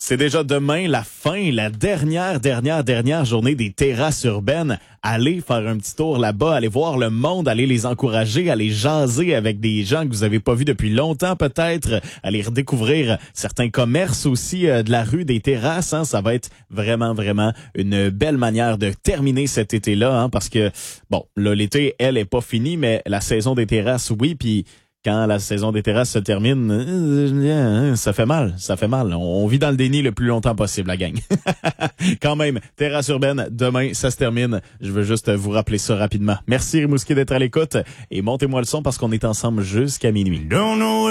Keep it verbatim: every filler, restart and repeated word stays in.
C'est déjà demain la fin, la dernière, dernière, dernière journée des terrasses urbaines. Allez faire un petit tour là-bas, allez voir le monde, allez les encourager, allez jaser avec des gens que vous avez pas vus depuis longtemps peut-être, allez redécouvrir certains commerces aussi euh, de la rue des terrasses. Hein. Ça va être vraiment, vraiment une belle manière de terminer cet été-là, hein, parce que, bon, là, l'été, elle, est pas finie, mais la saison des terrasses, oui, puis quand la saison des terrasses se termine, euh, ça fait mal, ça fait mal. On vit dans le déni le plus longtemps possible, la gang. Quand même, terrasse urbaine, demain, ça se termine. Je veux juste vous rappeler ça rapidement. Merci Rimouski d'être à l'écoute et montez-moi le son parce qu'on est ensemble jusqu'à minuit.